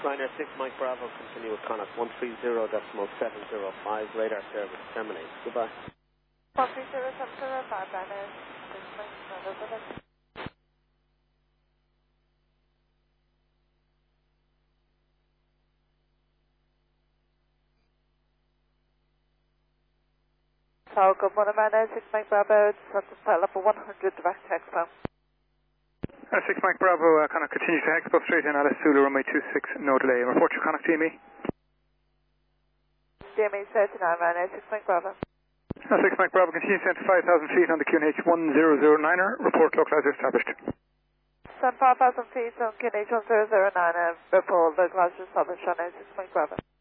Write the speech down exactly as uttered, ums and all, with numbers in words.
Ryanair six Mike Bravo, continue with Connacht one three zero decimal seven zero five, radar service terminates. Goodbye. one three zero seven zero five, Ryanair six Mike Bravo, goodbye. So, good morning, Ryanair six Mike Bravo, just flight level one hundred, direct Expo. Uh, six Mike Bravo, uh, Connacht continues to Expo straight in, Alice Zulu, runway two six, no delay. Report your Connacht D M E. D M E thirty-nine, Ryanair six Mike Bravo. Uh, six Mike Bravo continues to five thousand feet on the Q N H one zero zero niner, report localizer established. Send five thousand feet on Q N H one zero zero nine, report localizer established, Ryanair six Mike Bravo.